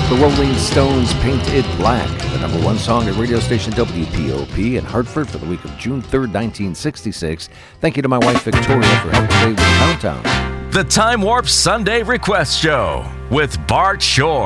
The Rolling Stones' Paint It Black, the number one song at radio station WPOP in Hartford for the week of June 3rd, 1966. Thank you to my wife Victoria for helping today with the countdown. The Time Warp Sunday Request Show with Bart Shore.